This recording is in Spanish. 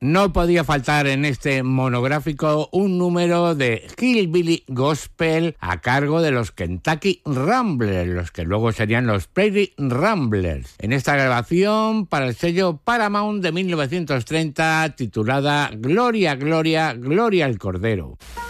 No podía faltar en este monográfico un número de Hillbilly Gospel a cargo de los Kentucky Ramblers, los que luego serían los Prairie Ramblers, en esta grabación para el sello Paramount de 1930 titulada Gloria, Gloria, Gloria al Cordero.